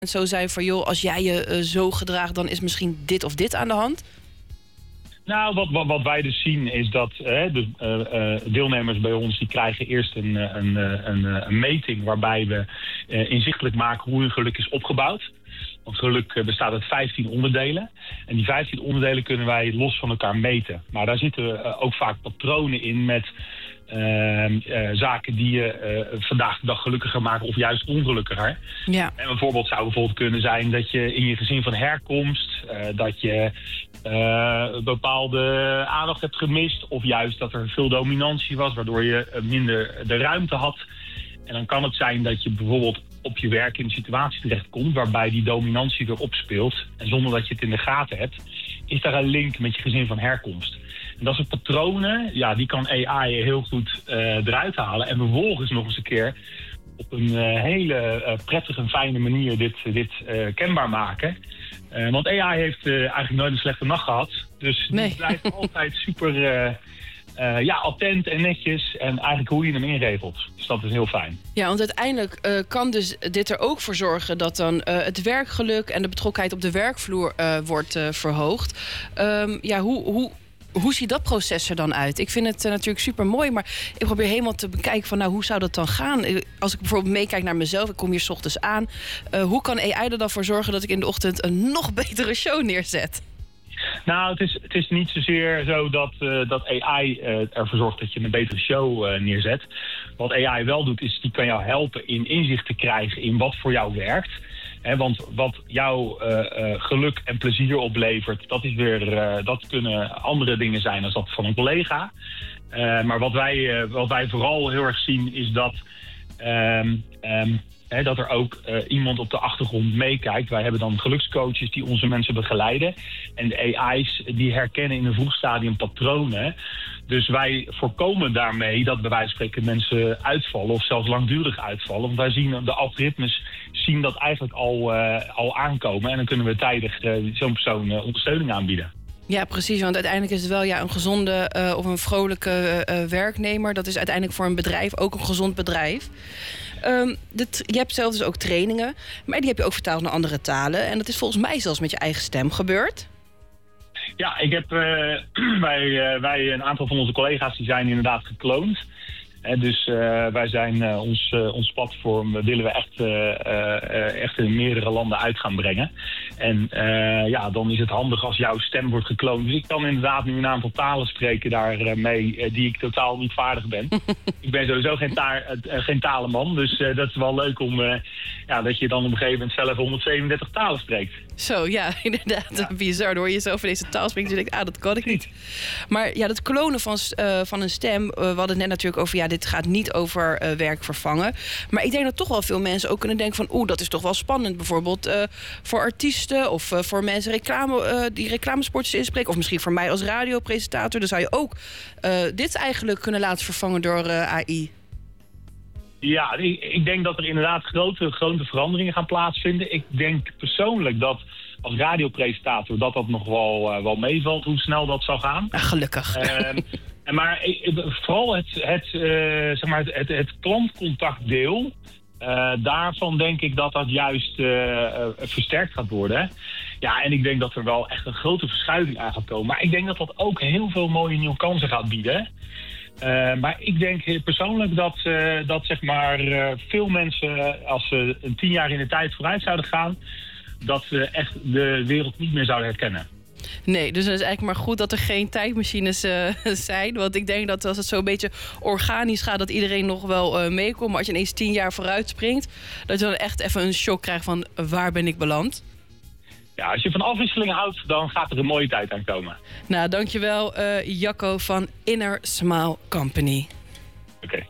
zo zijn van, joh, als jij je zo gedraagt, dan is misschien dit of dit aan de hand? Nou, wat wij dus zien is dat de deelnemers bij ons die krijgen eerst een meting waarbij we inzichtelijk maken hoe hun geluk is opgebouwd. Want geluk bestaat uit 15 onderdelen. En die 15 onderdelen kunnen wij los van elkaar meten. Maar daar zitten ook vaak patronen in met zaken die je vandaag de dag gelukkiger maken of juist ongelukkiger. Ja. En een voorbeeld zou bijvoorbeeld kunnen zijn dat je in je gezin van herkomst, dat je bepaalde aandacht hebt gemist. Of juist dat er veel dominantie was, waardoor je minder de ruimte had. En dan kan het zijn dat je bijvoorbeeld op je werk in een situatie terechtkomt waarbij die dominantie weer opspeelt. En zonder dat je het in de gaten hebt, is daar een link met je gezin van herkomst. En dat soort patronen, ja, die kan AI heel goed eruit halen. En vervolgens nog eens een keer op een hele prettige en fijne manier dit kenbaar maken. Want AI heeft eigenlijk nooit een slechte nacht gehad. Dus die blijft altijd super attent en netjes. En eigenlijk hoe je hem inregelt. Dus dat is heel fijn. Ja, want uiteindelijk kan dus dit er ook voor zorgen dat dan het werkgeluk en de betrokkenheid op de werkvloer wordt verhoogd. Hoe ziet dat proces er dan uit? Ik vind het natuurlijk super mooi, maar ik probeer helemaal te bekijken van, nou, hoe zou dat dan gaan? Als ik bijvoorbeeld meekijk naar mezelf, ik kom hier 's ochtends aan. Hoe kan AI er dan voor zorgen dat ik in de ochtend een nog betere show neerzet? Nou, het is niet zozeer zo dat AI ervoor zorgt dat je een betere show neerzet. Wat AI wel doet, is die kan jou helpen in inzicht te krijgen in wat voor jou werkt. Want wat jouw geluk en plezier oplevert, dat kunnen andere dingen zijn dan dat van een collega. Maar wat wij vooral heel erg zien is dat dat er ook iemand op de achtergrond meekijkt. Wij hebben dan gelukscoaches die onze mensen begeleiden. En de AI's die herkennen in een vroeg stadium patronen. Dus wij voorkomen daarmee dat bij wijze van spreken mensen uitvallen of zelfs langdurig uitvallen. Want wij zien, de algoritmes zien dat eigenlijk al aankomen. En dan kunnen we tijdig zo'n persoon ondersteuning aanbieden. Ja, precies. Want uiteindelijk is het wel een gezonde of een vrolijke werknemer. Dat is uiteindelijk voor een bedrijf ook een gezond bedrijf. Je hebt zelf dus ook trainingen, maar die heb je ook vertaald naar andere talen. En dat is volgens mij zelfs met je eigen stem gebeurd. Ja, ik heb wij een aantal van onze collega's die zijn inderdaad gekloond. Dus wij zijn ons platform willen we echt in meerdere landen uit gaan brengen. En dan is het handig als jouw stem wordt gekloond. Dus ik kan inderdaad nu een aantal talen spreken daarmee die ik totaal niet vaardig ben. Ik ben sowieso geen talenman, dus dat is wel leuk om dat je dan op een gegeven moment zelf 137 talen spreekt. Zo, ja, inderdaad. Ja. Bizar. Dan hoor je zo over deze taal spreken en je denkt, dat kan ik niet. Maar ja, dat klonen van een stem, we hadden het net natuurlijk over, dit gaat niet over werk vervangen. Maar ik denk dat toch wel veel mensen ook kunnen denken van, dat is toch wel spannend. Bijvoorbeeld voor artiesten of voor mensen die reclamespotjes inspreken. Of misschien voor mij als radiopresentator. Dan zou je ook dit eigenlijk kunnen laten vervangen door AI. Ja, ik denk dat er inderdaad grote veranderingen gaan plaatsvinden. Ik denk persoonlijk dat als radiopresentator dat nog wel meevalt hoe snel dat zal gaan. Gelukkig. Maar vooral het klantcontactdeel, daarvan denk ik dat juist versterkt gaat worden. Ja, en ik denk dat er wel echt een grote verschuiving aan gaat komen. Maar ik denk dat dat ook heel veel mooie nieuwe kansen gaat bieden. Maar ik denk persoonlijk dat veel mensen, als ze 10 jaar in de tijd vooruit zouden gaan, dat ze echt de wereld niet meer zouden herkennen. Nee, dus het is eigenlijk maar goed dat er geen tijdmachines zijn. Want ik denk dat als het zo een beetje organisch gaat, dat iedereen nog wel meekomt. Maar als je ineens 10 jaar vooruit springt, dat je dan echt even een shock krijgt van waar ben ik beland? Ja, als je van afwisseling houdt, dan gaat er een mooie tijd aan komen. Nou, dankjewel Jacco van Inner Smile Company. Oké.